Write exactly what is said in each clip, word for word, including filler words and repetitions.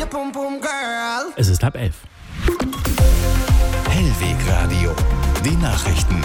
Es ist halb elf. Hellweg Radio, die Nachrichten.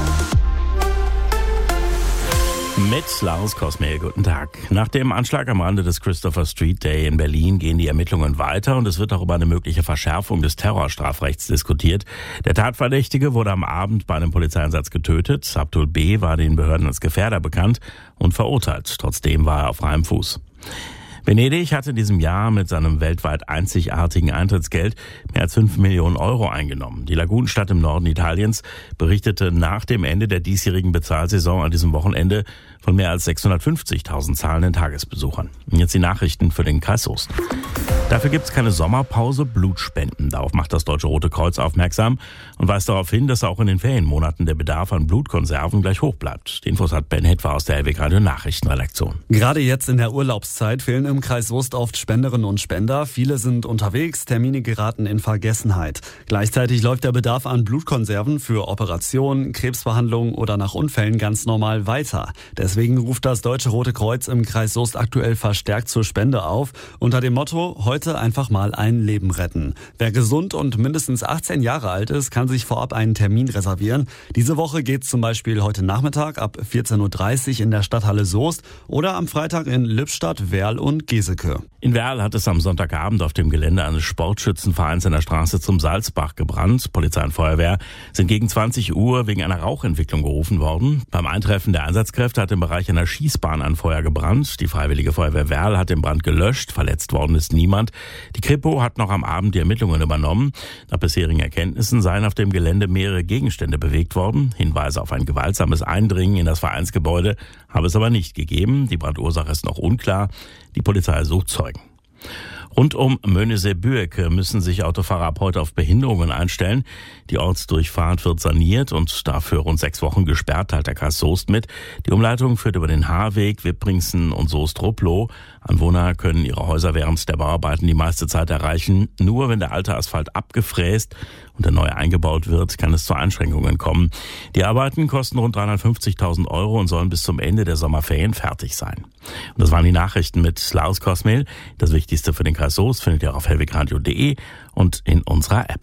Mit Lars Kosmehl, guten Tag. Nach dem Anschlag am Rande des Christopher Street Day in Berlin gehen die Ermittlungen weiter und es wird auch über eine mögliche Verschärfung des Terrorstrafrechts diskutiert. Der Tatverdächtige wurde am Abend bei einem Polizeieinsatz getötet. Abdul B. war den Behörden als Gefährder bekannt und verurteilt. Trotzdem war er auf freiem Fuß. Venedig hat in diesem Jahr mit seinem weltweit einzigartigen Eintrittsgeld mehr als fünf Millionen Euro eingenommen. Die Lagunenstadt im Norden Italiens berichtete nach dem Ende der diesjährigen Bezahlsaison an diesem Wochenende von mehr als sechshundertfünfzigtausend zahlenden Tagesbesuchern. Und jetzt die Nachrichten für den Kreis Soest. Dafür gibt es keine Sommerpause, Blutspenden. Darauf macht das Deutsche Rote Kreuz aufmerksam und weist darauf hin, dass auch in den Ferienmonaten der Bedarf an Blutkonserven gleich hoch bleibt. Die Infos hat Ben Hetwer aus der Hellweg Radio Nachrichtenredaktion. Gerade jetzt in der Urlaubszeit fehlen im Kreis Soest oft Spenderinnen und Spender. Viele sind unterwegs, Termine geraten in Vergessenheit. Gleichzeitig läuft der Bedarf an Blutkonserven für Operationen, Krebsbehandlungen oder nach Unfällen ganz normal weiter. Deswegen ruft das Deutsche Rote Kreuz im Kreis Soest aktuell verstärkt zur Spende auf. Unter dem Motto, heute einfach mal ein Leben retten. Wer gesund und mindestens achtzehn Jahre alt ist, kann sich vorab einen Termin reservieren. Diese Woche geht's zum Beispiel heute Nachmittag ab vierzehn Uhr dreißig in der Stadthalle Soest oder am Freitag in Lippstadt, Werl und Geseke. In Werl hat es am Sonntagabend auf dem Gelände eines Sportschützenvereins in der Straße zum Salzbach gebrannt. Polizei und Feuerwehr sind gegen zwanzig Uhr wegen einer Rauchentwicklung gerufen worden. Beim Eintreffen der Einsatzkräfte hat im Bereich einer Schießbahn ein Feuer gebrannt. Die Freiwillige Feuerwehr Werl hat den Brand gelöscht. Verletzt worden ist niemand. Die Kripo hat noch am Abend die Ermittlungen übernommen. Nach bisherigen Erkenntnissen seien auf dem Gelände mehrere Gegenstände bewegt worden. Hinweise auf ein gewaltsames Eindringen in das Vereinsgebäude habe es aber nicht gegeben. Die Brandursache ist noch unklar. Die Polizei sucht Zeugen. Rund um Möhnesee-Büecke müssen sich Autofahrer ab heute auf Behinderungen einstellen. Die Ortsdurchfahrt wird saniert und dafür rund sechs Wochen gesperrt, teilt der Kreis Soest mit. Die Umleitung führt über den Haarweg, Wippringsen und Soest-Rupplow. Anwohner können ihre Häuser während der Bauarbeiten die meiste Zeit erreichen. Nur wenn der alte Asphalt abgefräst und der neue eingebaut wird, kann es zu Einschränkungen kommen. Die Arbeiten kosten rund dreihundertfünfzigtausend Euro und sollen bis zum Ende der Sommerferien fertig sein. Und das waren die Nachrichten mit Lars Kosmehl. Das Wichtigste für den Kreis Soest findet ihr auf hellwegradio punkt de und in unserer App.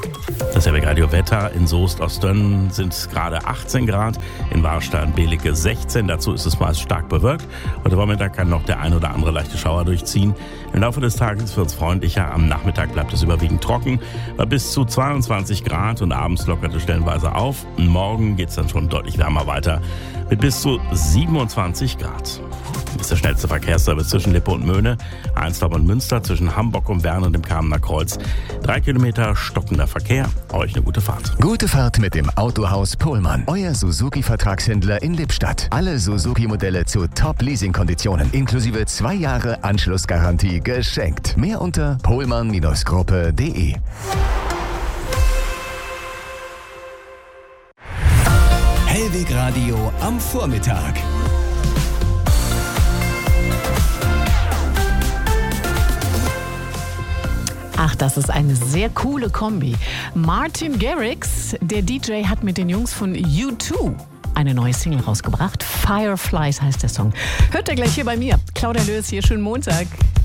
Das Hellweg Radio Wetter in Soest Ostdönn sind gerade achtzehn Grad, in Warstein Belecke sechzehn, dazu ist es meist stark bewölkt. Heute Vormittag kann noch der ein oder andere leichte Schauer durchziehen. Im Laufe des Tages wird es freundlicher, am Nachmittag bleibt es überwiegend trocken, bei bis zu zweiundzwanzig Grad und abends lockert es stellenweise auf. Morgen geht es dann schon deutlich wärmer weiter mit bis zu siebenundzwanzig Grad. Das ist der schnellste Verkehrsservice zwischen Lippe und Möhne. Einsdorf und Münster zwischen Hamburg und Bern und dem Kamener Kreuz. Drei Kilometer stockender Verkehr. Euch eine gute Fahrt. Gute Fahrt mit dem Autohaus Pohlmann. Euer Suzuki-Vertragshändler in Lippstadt. Alle Suzuki-Modelle zu Top-Leasing-Konditionen. Inklusive zwei Jahre Anschlussgarantie geschenkt. Mehr unter pohlmann Gruppe punkt de. Hellweg Radio am Vormittag. Ach, das ist eine sehr coole Kombi. Martin Garrix, der D J, hat mit den Jungs von U zwei eine neue Single rausgebracht. Fireflies heißt der Song. Hört ihr gleich hier bei mir. Claudia Löß hier, schönen Montag.